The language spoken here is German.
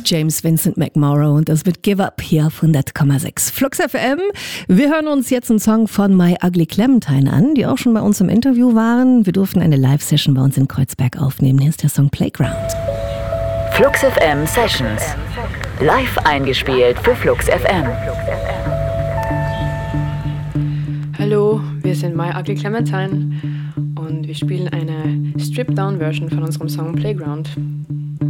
James Vincent McMorrow und das wird Give Up hier auf 100,6 Flux FM. Wir hören uns jetzt einen Song von My Ugly Clementine an, die auch schon bei uns im Interview waren. Wir durften eine Live-Session bei uns in Kreuzberg aufnehmen. Hier ist der Song Playground. Flux FM Sessions. Live eingespielt für Flux FM. Hallo, wir sind My Ugly Clementine und wir spielen eine Stripped-Down-Version von unserem Song Playground.